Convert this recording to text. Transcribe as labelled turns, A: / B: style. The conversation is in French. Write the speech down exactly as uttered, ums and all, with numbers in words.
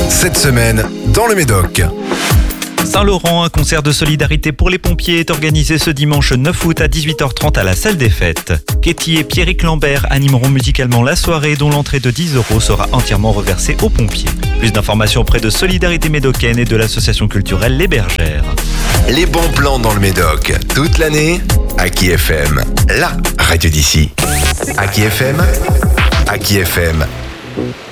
A: Cette semaine, dans le Médoc.
B: Saint-Laurent, un concert de solidarité pour les pompiers est organisé ce dimanche neuf août à dix-huit heures trente à la salle des fêtes. Katie et Pierrick Lambert animeront musicalement la soirée dont l'entrée de dix euros sera entièrement reversée aux pompiers. Plus d'informations auprès de Solidarité Médocaine et de l'association culturelle Les Bergères.
A: Les bons plans dans le Médoc, toute l'année, Aki F M, la radio d'ici. Aki F M, Aki F M,